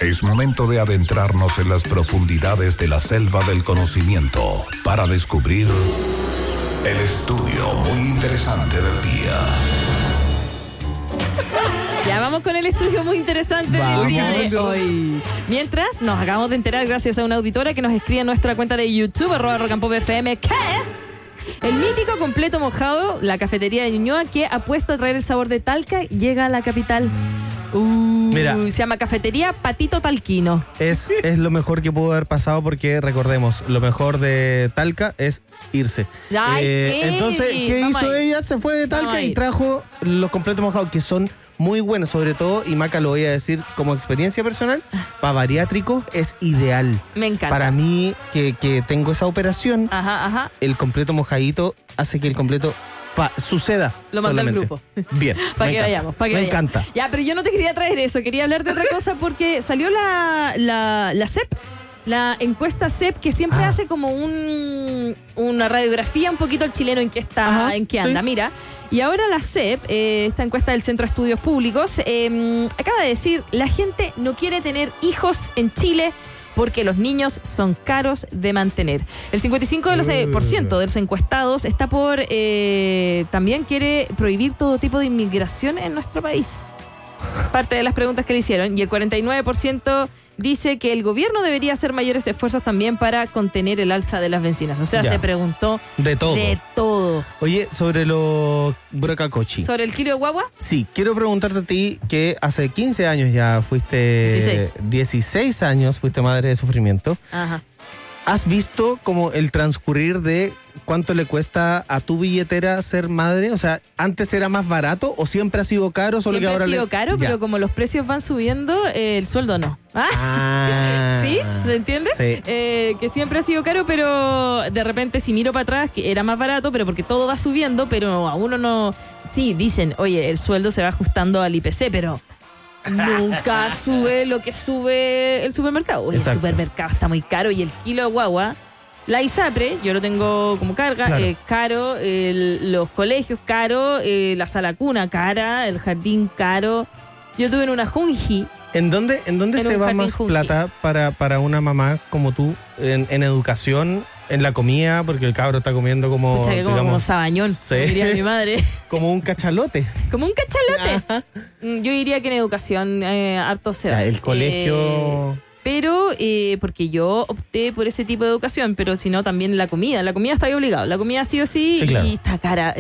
Es momento de adentrarnos en las profundidades de la selva del conocimiento para descubrir el estudio muy interesante del día. Ya vamos con el estudio muy interesante del día de hoy. Mientras nos acabamos de enterar gracias a una auditora que nos escribe en nuestra cuenta de YouTube, @RockandPopFM, que el mítico completo mojado, la cafetería de Ñuñoa, que apuesta a traer el sabor de Talca, llega a la capital. Mira, se llama Cafetería Patito Talquino. Es lo mejor que pudo haber pasado porque, recordemos, lo mejor de Talca es irse. Entonces, ¿qué hizo ella? Se fue de Talca y trajo los completos mojados, que son muy buenos, sobre todo, y Maca, lo voy a decir como experiencia personal, para bariátricos es ideal. Me encanta. Para mí, que tengo esa operación, el completo mojadito hace que el completo suceda. Lo mandó al grupo. Bien. Para que vayamos. Me encanta. Ya, pero yo no te quería traer eso, quería hablar de otra cosa porque salió la CEP. La encuesta CEP, que siempre hace como una radiografía un poquito al chileno en qué está, en qué anda. Sí. Mira, y ahora la CEP, esta encuesta del Centro de Estudios Públicos, acaba de decir: la gente no quiere tener hijos en Chile porque los niños son caros de mantener. El 55% de los encuestados está también quiere prohibir todo tipo de inmigración en nuestro país. Parte de las preguntas que le hicieron. Y el 49% dice que el gobierno debería hacer mayores esfuerzos también para contener el alza de las bencinas. O sea, se preguntó de todo. Oye, sobre los brocacochi. ¿Sobre el kilo de guagua? Sí, quiero preguntarte a ti, que hace 15 años ya fuiste... 16 años fuiste madre de sufrimiento. Ajá. ¿Has visto como el transcurrir de cuánto le cuesta a tu billetera ser madre? O sea, ¿antes era más barato o siempre ha sido caro? Solo siempre que ahora ha sido caro, pero como los precios van subiendo, el sueldo no. ¿Sí? ¿Se entiende? Sí. Que siempre ha sido caro, pero de repente si miro para atrás, que era más barato, pero porque todo va subiendo, pero a uno no... Sí, dicen, oye, el sueldo se va ajustando al IPC, pero... nunca sube lo que sube el supermercado. Oye, el supermercado está muy caro y el kilo de guagua, la ISAPRE, yo lo tengo como carga, caro, los colegios caro, la sala cuna cara, el jardín caro. Yo tuve en una Junji. ¿En dónde se va más plata para una mamá como tú en educación? En la comida, porque el cabro está comiendo como... Pucha, que como sabañón, diría mi madre. Como un cachalote. Como un cachalote. Ajá. Yo diría que en educación harto se da. El colegio... pero, porque yo opté por ese tipo de educación, pero si no también la comida. La comida está ahí obligado. La comida sí o sí, claro. Y está cara.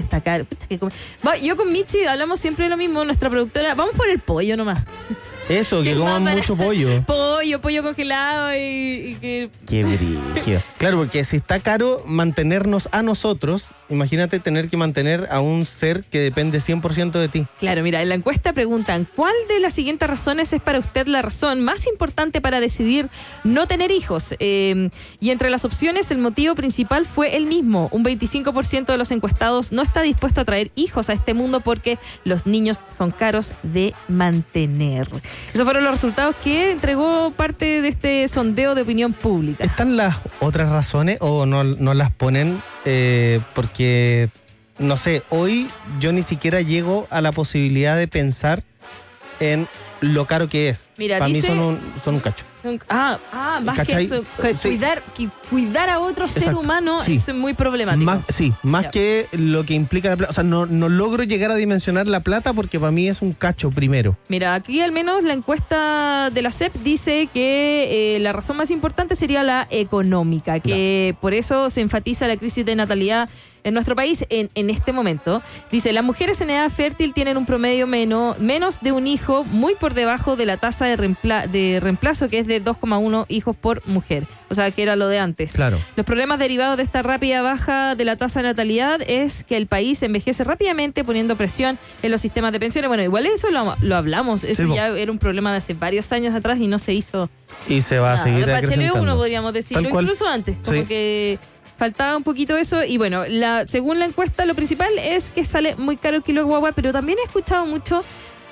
Yo con Michi hablamos siempre de lo mismo, nuestra productora. Vamos por el pollo nomás. Eso, que coman mucho pollo. Pollo congelado y que... Qué brillo. Claro, porque si está caro mantenernos a nosotros, imagínate tener que mantener a un ser que depende 100% de ti. Claro, mira, en la encuesta preguntan: ¿cuál de las siguientes razones es para usted la razón más importante para decidir no tener hijos? Y entre las opciones, el motivo principal fue el mismo. Un 25% de los encuestados no está dispuesto a traer hijos a este mundo porque los niños son caros de mantener. Esos fueron los resultados que entregó parte de este sondeo de opinión pública. ¿Están las otras razones o no las ponen? Porque, no sé, hoy yo ni siquiera llego a la posibilidad de pensar en lo caro que es. Mira, para mí son un cacho. Más ¿cachai? Que eso, cuidar a otro ser humano es muy problemático. Más que lo que implica la plata. O sea, no logro llegar a dimensionar la plata porque para mí es un cacho primero. Mira, aquí al menos la encuesta de la CEP dice que la razón más importante sería la económica, que por eso se enfatiza la crisis de natalidad en nuestro país en este momento. Dice: las mujeres en edad fértil tienen un promedio menos de un hijo, muy por debajo de la tasa de reemplazo, que es de 2,1 hijos por mujer. O sea, que era lo de antes. Claro. Los problemas derivados de esta rápida baja de la tasa de natalidad es que el país envejece rápidamente, poniendo presión en los sistemas de pensiones. Bueno, igual eso lo hablamos. Eso ya era un problema de hace varios años atrás y no se hizo. Y se va a seguir acrecentando. Bachelet 1, podríamos decirlo, incluso antes. Como que faltaba un poquito eso. Y bueno, según la encuesta, lo principal es que sale muy caro el kilo de guagua, pero también he escuchado mucho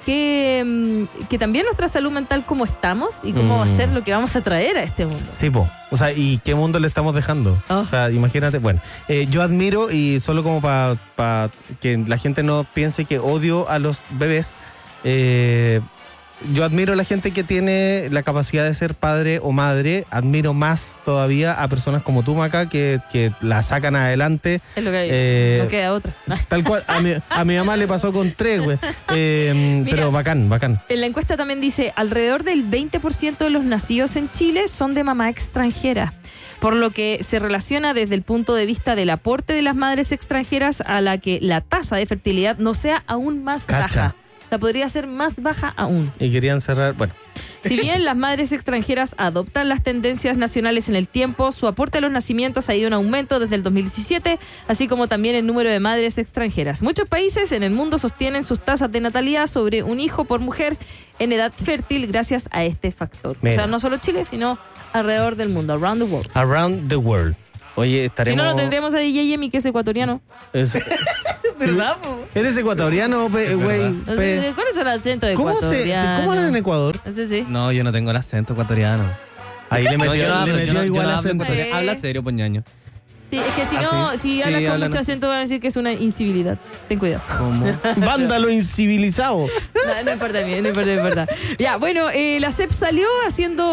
que también nuestra salud mental, cómo estamos y cómo va a ser lo que vamos a traer a este mundo. Sí, o sea, ¿y qué mundo le estamos dejando? O sea, imagínate, bueno, yo admiro, y solo como para que la gente no piense que odio a los bebés, yo admiro a la gente que tiene la capacidad de ser padre o madre. Admiro más todavía a personas como tú, Maca, que la sacan adelante. Es lo que hay, no queda otra. Tal cual, a mi mamá le pasó con 3, güey. Pero bacán. En la encuesta también dice, alrededor del 20% de los nacidos en Chile son de mamá extranjera, por lo que se relaciona desde el punto de vista del aporte de las madres extranjeras a la que la tasa de fertilidad no sea aún más baja. O sea, podría ser más baja aún. Y querían cerrar, bueno. Si bien las madres extranjeras adoptan las tendencias nacionales en el tiempo, su aporte a los nacimientos ha ido en aumento desde el 2017, así como también el número de madres extranjeras. Muchos países en el mundo sostienen sus tasas de natalidad sobre un hijo por mujer en edad fértil gracias a este factor. Mira. O sea, no solo Chile, sino alrededor del mundo, around the world. Around the world. Oye, estaremos... Si no, lo tendremos a DJ Yemi, que es ecuatoriano. ¿Verdad? ¿Eres ecuatoriano, güey? No sé, ¿cuál es el acento de ecuatoriano? ¿Cómo hablan en Ecuador? Sí. No, yo no tengo el acento ecuatoriano. Ahí le metió igual acento. Habla serio, poñaño. Sí, es que si no, si hablas con mucho acento van a decir que es una incivilidad. Ten cuidado. ¿Cómo? Vándalo incivilizado. No importa. Ya, bueno, la CEP salió haciendo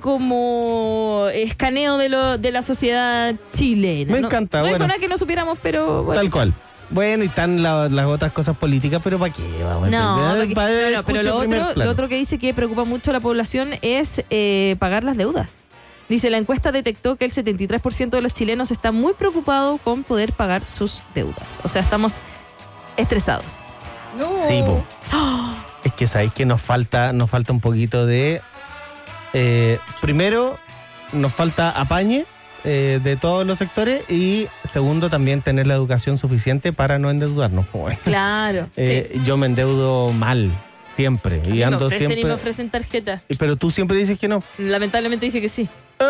como escaneo de la sociedad chilena. Me encanta, no bueno. No es nada que no supiéramos, pero bueno. Tal cual. Bueno, y están las otras cosas políticas, pero ¿para qué? Vamos pero lo otro que dice que preocupa mucho a la población es pagar las deudas. Dice, la encuesta detectó que el 73% de los chilenos está muy preocupado con poder pagar sus deudas. O sea, estamos estresados. No. Sí, po. Es que sabéis que nos falta un poquito de... primero, nos falta apañe de todos los sectores, y segundo, también tener la educación suficiente para no endeudarnos. Claro. Sí. Yo me endeudo mal. Siempre. Y ando siempre. Y me ofrecen tarjeta. Pero tú siempre dices que no. Lamentablemente dije que sí.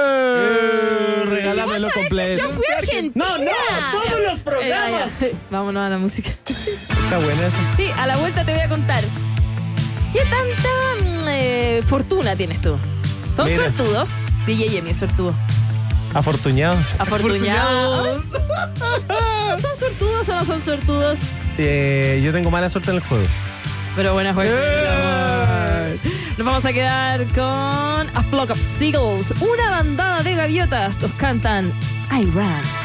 Regálamelo completo. Yo fui a Argentina. No, todos los programas. Vámonos a la música. Está buena esa. Sí, a la vuelta te voy a contar. ¿Qué tanta fortuna tienes tú? ¿Son suertudos? DJ Yemi es suertudo. Afortunados. ¿Son suertudos o no son suertudos? Yo tengo mala suerte en el juego. Pero buena juego. Nos vamos a quedar con A Flock of Seagulls. Una bandada de gaviotas. Nos cantan I Ran.